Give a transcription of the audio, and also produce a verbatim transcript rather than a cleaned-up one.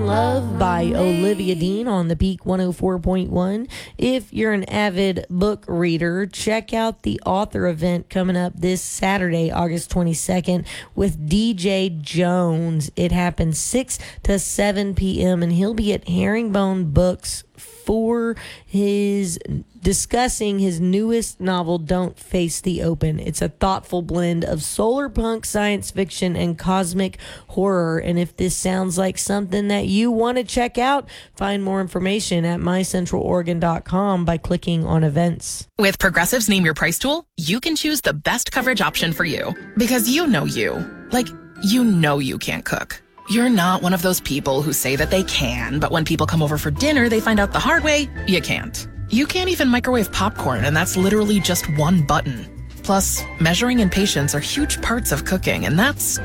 Love by Olivia Dean on the Peak one oh four point one. If you're an avid book reader, check out the author event coming up this Saturday, August twenty-second, with D J Jones. It happens six to seven p.m., and he'll be at Herringbone Books for his discussing his newest novel, Don't Face the Open. It's a thoughtful blend of solar punk, science fiction, and cosmic horror. And if this sounds like something that you want to check out, find more information at my central oregon dot com by clicking on events. With Progressive's Name Your Price tool, you can choose the best coverage option for you. Because you know you. Like, you know you can't cook. You're not one of those people who say that they can, but when people come over for dinner, they find out the hard way, you can't. You can't even microwave popcorn, and that's literally just one button. Plus, measuring and patience are huge parts of cooking, and that's